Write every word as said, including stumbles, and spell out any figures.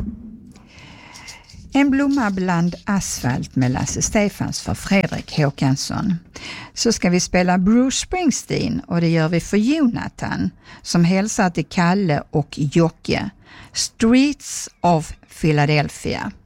En blomma bland asfalt med Lasse Stefans för Fredrik Håkansson. Så ska vi spela Bruce Springsteen och det gör vi för Jonathan som hälsar till Kalle och Jocke. Streets of Philadelphia.